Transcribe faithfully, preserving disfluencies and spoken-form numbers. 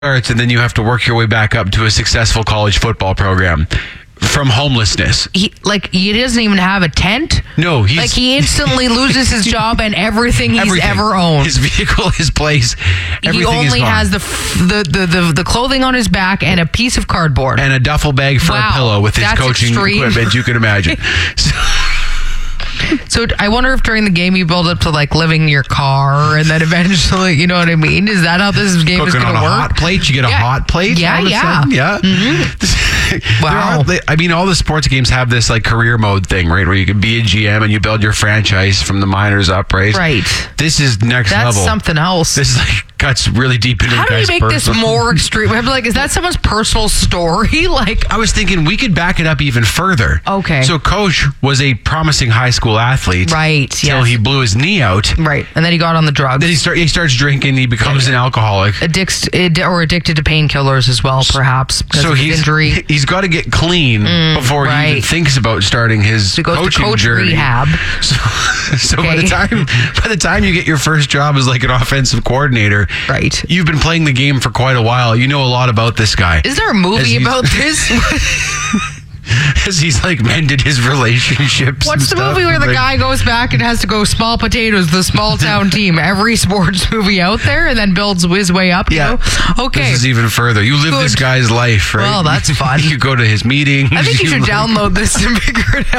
starts, and then you have to work your way back up to a successful college football program from homelessness. He like he doesn't even have a tent. No, he's like he instantly loses his job and everything he's everything. ever owned. His vehicle, his place, everything He only is gone. has the, f- the, the the the clothing on his back and a piece of cardboard and a duffel bag for Wow, a pillow with his that's coaching extreme. equipment. You can imagine. So, So I wonder if during the game you build up to like living in your car and then eventually, you know what I mean? Is that how this game is cooking going on to a work? hot plate, you get a Yeah. hot plate. Yeah, all of a yeah. sudden? yeah. Mm-hmm. Wow. I mean, all the sports games have this like career mode thing, right? Where you can be a G M and you build your franchise from the minors up, right? Right. This is next That's level. something else. This is like cuts really deep into How the do you guy's make this personal- more extreme? I'm like, is that someone's personal story? Like, I was thinking we could back it up even further. Okay. So Coach was a promising high school athlete. right, Till yes. he blew his knee out. right. And then he got on the drugs. Then he start he starts drinking. He becomes an alcoholic. Addicts, ad- or addicted to painkillers as well, perhaps, because So of his he's injury. he's got to get clean before he even right. thinks about starting his He goes to coaching coach journey. rehab. So, so by the Okay. time by the time you get your first job as like an offensive coordinator, Right. You've been playing the game for quite a while. You know a lot about this guy. Is there a As movie he's- about this? As he's like mended his relationships. What's the and stuff. movie where the Like, guy goes back and has to go small potatoes, the small town team, every sports movie out there, and then builds his way up? You Yeah. know? Okay. This is even further. You live this Good. guy's life, right? Well, that's fun. You go to his meetings. I think you should like- download this and figure it out.